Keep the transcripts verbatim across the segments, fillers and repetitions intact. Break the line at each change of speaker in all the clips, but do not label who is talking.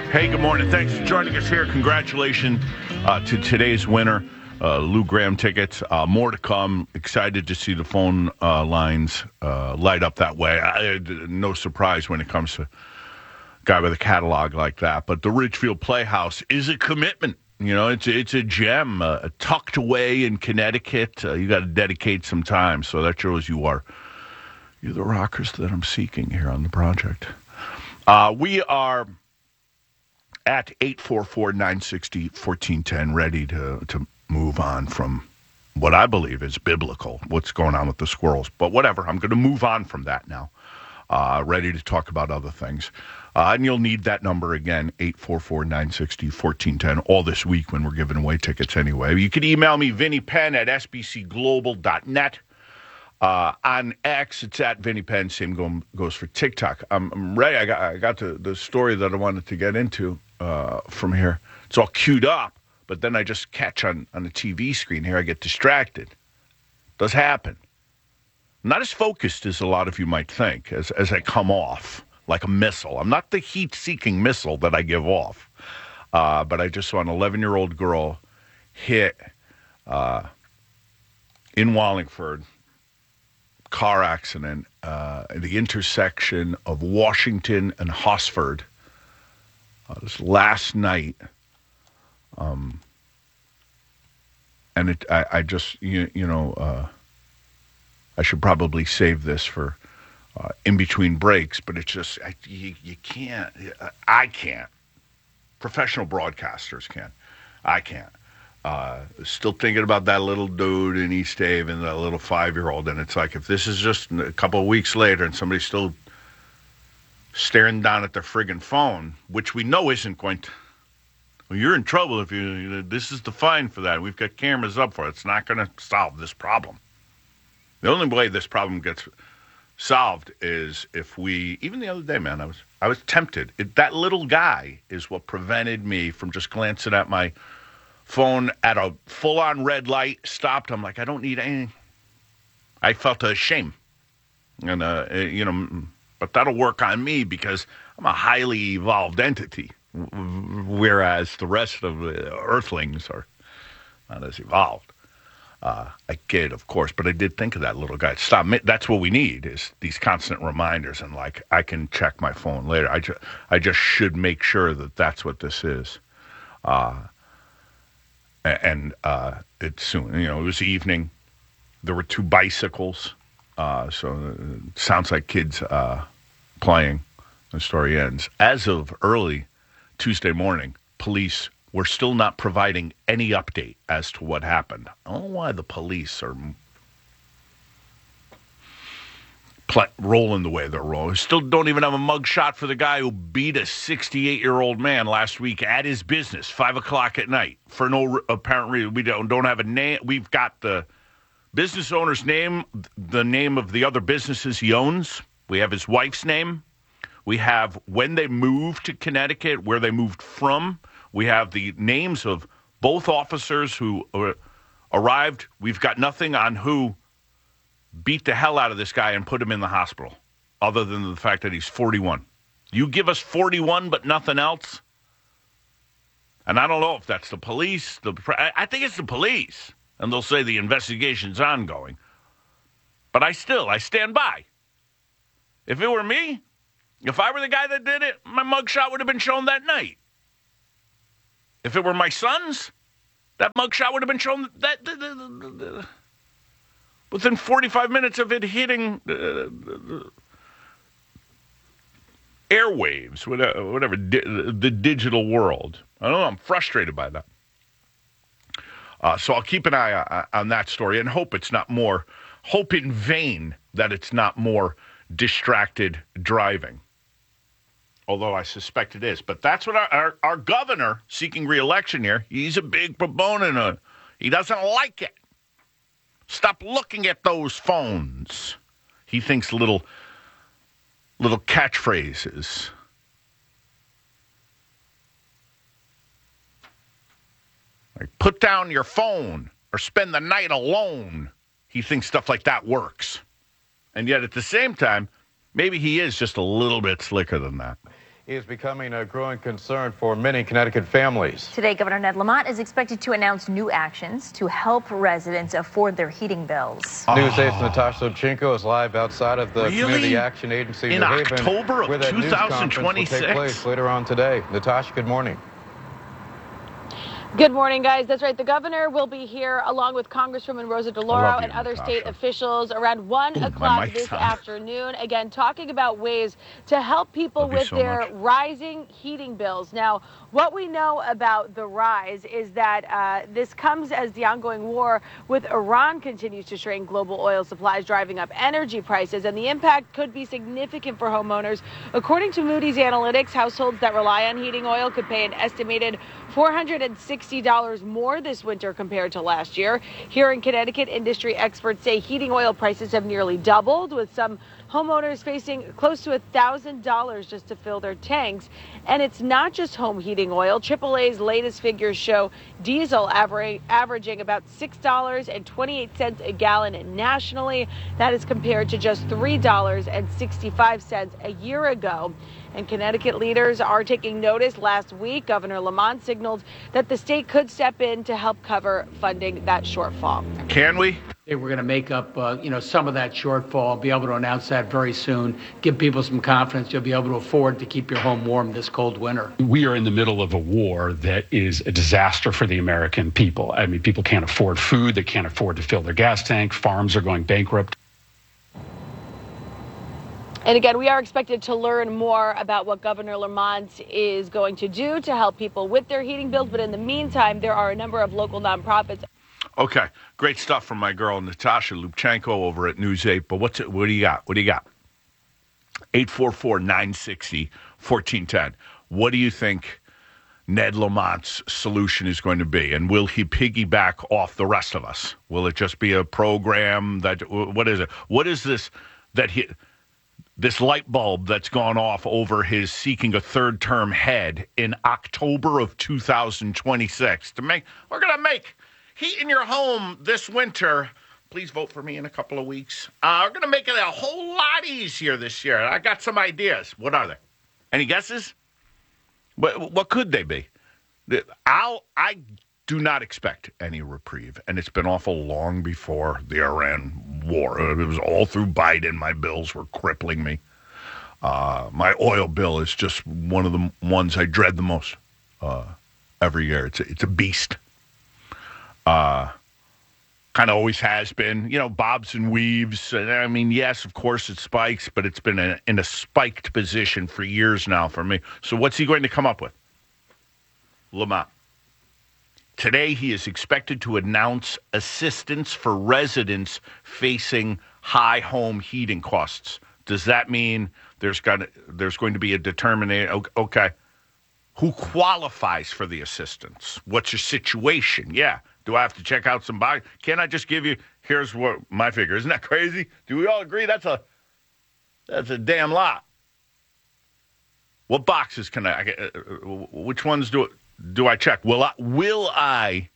Hey, good morning. Thanks for joining us here. Congratulations uh, to today's winner, uh, Lou Graham tickets. Uh, more to come. Excited to see the phone uh, lines uh, light up that way. I, no surprise when it comes to a guy with a catalog like that. But the Ridgefield Playhouse is a commitment. You know, it's it's a gem, uh, tucked away in Connecticut. Uh, you got to dedicate some time. So that shows you are you're the rockers that I'm seeking here on the project. Uh, we are at eight four four, nine six zero, one four one zero, ready to, to move on from what I believe is biblical, what's going on with the squirrels. But whatever, I'm going to move on from that now. Uh, ready to talk about other things. Uh, and you'll need that number again, eight four four, nine six zero, one four one zero, all this week when we're giving away tickets anyway. You can email me, Vinny Penn at s b c global dot net. Uh, on X, it's at Vinny Penn. Same go, goes for TikTok. I'm, I'm ready. I got, I got the, the story that I wanted to get into uh, from here. It's all queued up, but then I just catch on, on the T V screen here. I get distracted. Does happen. I'm not as focused as a lot of you might think as, as I come off like a missile. I'm not the heat-seeking missile that I give off. Uh, but I just saw an eleven-year-old girl hit uh, in Wallingford, car accident, uh, at the intersection of Washington and Hosford. Uh, this last night. Um, and it, I, I just, you, you know, uh, I should probably save this for uh, in between breaks, but it's just, I, you, you can't, I can't. Professional broadcasters can. I can't. Uh, still thinking about that little dude in East Haven, that little five-year-old, and it's like if this is just a couple of weeks later and somebody's still staring down at their friggin' phone, which we know isn't going to, well, you're in trouble if you, you know, this is the fine for that. We've got cameras up for it. It's not going to solve this problem. The only way this problem gets solved is if we, even the other day, man, I was I was tempted. It, that little guy is what prevented me from just glancing at my phone at a full-on red light, stopped. I'm like, I don't need any. I felt ashamed. And, uh, you know, but that'll work on me because I'm a highly evolved entity, whereas the rest of the earthlings are not as evolved. Uh, I kid, of course, but I did think of that little guy. Stop. That's what we need is these constant reminders. And, like, I can check my phone later. I, ju- I just should make sure that that's what this is. Uh And uh, it's soon, you know, it was evening. There were two bicycles. Uh, so it sounds like kids uh, playing. The story ends. As of early Tuesday morning, police were still not providing any update as to what happened. I don't know why the police are pl- rolling the way they're rolling. Still don't even have a mug shot for the guy who beat a sixty-eight-year-old man last week at his business, five o'clock at night, for no re- apparent reason. We don't, don't have a name. We've got the business owner's name, the name of the other businesses he owns. We have his wife's name. We have when they moved to Connecticut, where they moved from. We have the names of both officers who uh, arrived. We've got nothing on who beat the hell out of this guy and put him in the hospital, other than the fact that he's forty-one. You give us forty-one but nothing else? And I don't know if that's the police. The I think it's the police. And they'll say the investigation's ongoing. But I still, I stand by. If it were me, if I were the guy that did it, my mugshot would have been shown that night. If it were my sons, that mugshot would have been shown that... that, that, that within forty-five minutes of it hitting uh, airwaves, whatever, whatever di- the digital world. I don't know. I'm frustrated by that. Uh, so I'll keep an eye on that story and hope it's not more, hope in vain that it's not more distracted driving. Although I suspect it is. But that's what our, our, our governor, seeking re-election here, he's a big proponent of. He doesn't like it. Stop looking at those phones. He thinks little little catchphrases. Like, put down your phone or spend the night alone. He thinks stuff like that works. And yet at the same time, maybe he is just a little bit slicker than that.
is becoming a growing concern for many Connecticut families.
Today, Governor Ned Lamont is expected to announce new actions to help residents afford their heating bills.
Oh. News eight's Natasha Lubchenco is live outside of the
Really?
Community Action Agency
in
New Haven,
October of
where that news conference will
twenty-six
take place later on today. Natasha, good morning.
Good morning, guys. That's right. The governor will be here along with Congresswoman Rosa DeLauro and other
Natasha.
state officials around one
Ooh,
o'clock this on. afternoon. Again, talking about ways to help people
Love you
with
so
their
much.
rising heating bills. Now, what we know about the rise is that uh, this comes as the ongoing war with Iran continues to strain global oil supplies, driving up energy prices, and the impact could be significant for homeowners. According to Moody's Analytics, households that rely on heating oil could pay an estimated four hundred sixty dollars more this winter compared to last year. Here in Connecticut, industry experts say heating oil prices have nearly doubled, with some homeowners facing close to one thousand dollars just to fill their tanks. And it's not just home heating oil. triple A's latest figures show diesel aver- averaging about six dollars and twenty-eight cents a gallon nationally. That is compared to just three dollars and sixty-five cents a year ago. And Connecticut leaders are taking notice. Last week, Governor Lamont signaled that the state could step in to help cover funding that shortfall.
Can we?
We're going to make up, uh, you know, some of that shortfall, be able to announce that very soon, give people some confidence you'll be able to afford to keep your home warm this cold winter.
We are in the middle of a war that is a disaster for the American people. I mean, people can't afford food. They can't afford to fill their gas tank. Farms are going bankrupt.
And again, we are expected to learn more about what Governor Lamont is going to do to help people with their heating bills. But in the meantime, there are a number of local nonprofits.
Okay, great stuff from my girl Natasha Lubchenco over at News eight. But what's it? What do you got? What do you got? eight four four, nine six zero, one four one zero. What do you think Ned Lamont's solution is going to be? And will he piggyback off the rest of us? Will it just be a program that, what is it? What is this that he, this light bulb that's gone off over his seeking a third term head in October of two thousand twenty-six to make, we're going to make heat in your home this winter. Please vote for me in a couple of weeks. Uh, we're going to make it a whole lot easier this year. I got some ideas. What are they? Any guesses? What, what could they be? I'll, I do not expect any reprieve, and it's been awful long before the Iran war. It was all through Biden. My bills were crippling me. Uh, my oil bill is just one of the ones I dread the most uh, every year. It's a, it's a beast. Uh, kind of always has been, you know, bobs and weaves. And I mean, yes, of course it spikes, but it's been a, in a spiked position for years now for me. So what's he going to come up with? Lamont. Today, he is expected to announce assistance for residents facing high home heating costs. Does that mean there's got there's going to be a determination? Okay, who qualifies for the assistance? What's your situation? Yeah. Do I have to check out some box? Can't I just give you, here's what my figure. Isn't that crazy? Do we all agree that's a that's a damn lot? What boxes can I, uh, which ones do do I check? Will I, will I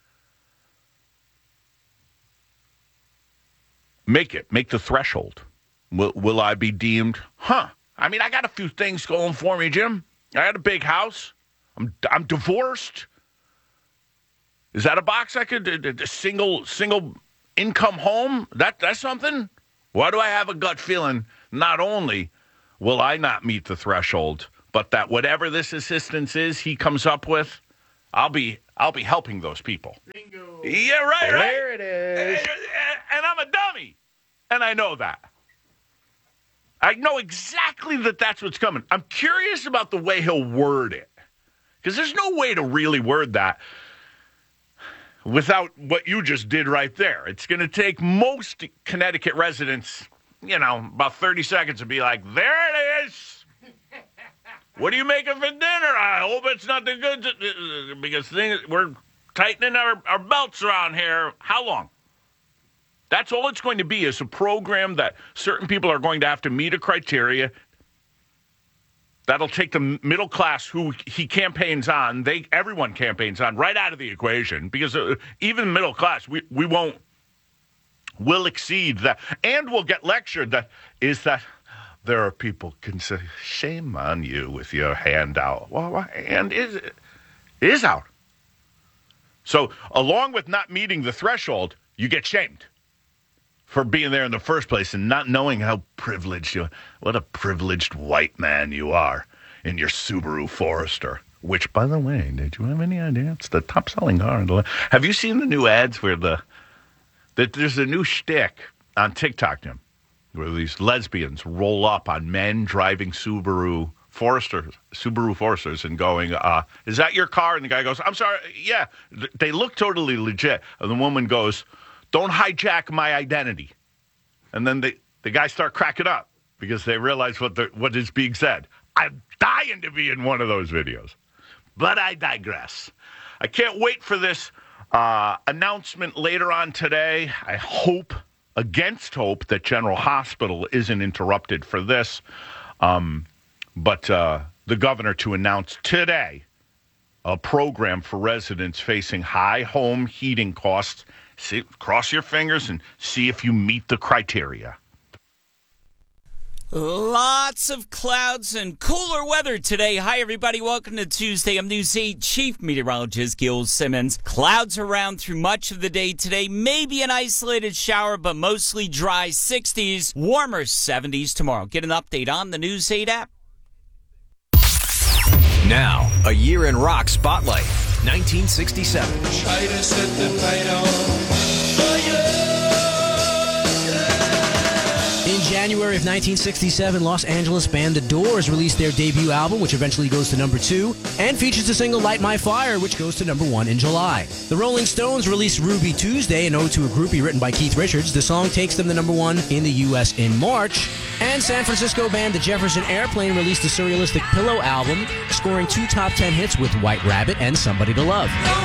make it, make the threshold? Will, will I be deemed, huh? I mean, I got a few things going for me, Jim. I got a big house. I'm I'm divorced. Is that a box I could, a single single income home? That That's something? Why do I have a gut feeling not only will I not meet the threshold, but that whatever this assistance is he comes up with, I'll be I'll be helping those people. Bingo. Yeah, right, right.
There it is.
And, and I'm a dummy. And I know that. I know exactly that that's what's coming. I'm curious about the way he'll word it. Because there's no way to really word that without what you just did right there. It's going to take most Connecticut residents, you know, about thirty seconds to be like, there it is. What are you making for dinner? I hope it's not the good, because things, we're tightening our, our belts around here. How long? That's all it's going to be, is a program that certain people are going to have to meet a criteria. That'll take the middle class who he campaigns on, they everyone campaigns on, right out of the equation. Because uh, even middle class, we, we won't, will exceed that. And we'll get lectured that, is that there are people can say, shame on you with your hand out. Well, my hand is, is out. So along with not meeting the threshold, you get shamed for being there in the first place and not knowing how privileged you are. What a privileged white man you are in your Subaru Forester. Which, by the way, did you have any idea? It's the top-selling car. Have you seen the new ads where the that there's a new shtick on TikTok, Jim, where these lesbians roll up on men driving Subaru Foresters, Subaru Foresters, and going, uh, "Is that your car?" And the guy goes, "I'm sorry, yeah." They look totally legit, and the woman goes, "Don't hijack my identity." And then they, the guys start cracking up because they realize what the, what is being said. I'm dying to be in one of those videos. But I digress. I can't wait for this uh, announcement later on today. I hope, against hope, that General Hospital isn't interrupted for this. Um, but uh, the governor to announce today a program for residents facing high home heating costs. See, cross your fingers and see if you meet the criteria.
Lots of clouds and cooler weather today. Hi, everybody. Welcome to Tuesday. I'm News eight Chief Meteorologist Gil Simmons. Clouds around through much of the day today. Maybe an isolated shower, but mostly dry sixties. Warmer seventies tomorrow. Get an update on the News eight app.
Now, a year in rock spotlight. nineteen sixty-seven.
Try to set the light on.
In January of nineteen sixty-seven, Los Angeles band The Doors released their debut album, which eventually goes to number two, and features the single Light My Fire, which goes to number one in July. The Rolling Stones released Ruby Tuesday, an ode to a groupie written by Keith Richards. The song takes them to number one in the U S in March. And San Francisco band The Jefferson Airplane released the surrealistic Pillow album, scoring two top ten hits with White Rabbit and Somebody to Love.